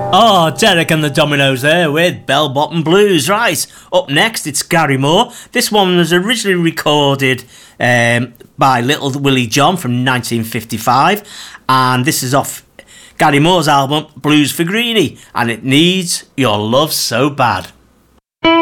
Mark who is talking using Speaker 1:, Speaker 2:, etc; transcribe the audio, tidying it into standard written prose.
Speaker 1: Oh, Derek and the Dominoes there with Bell Bottom Blues. Right, up next it's Gary Moore. This one was originally recorded by Little Willie John from 1955, and this is off Gary Moore's album Blues for Greenie, and it needs your love so bad.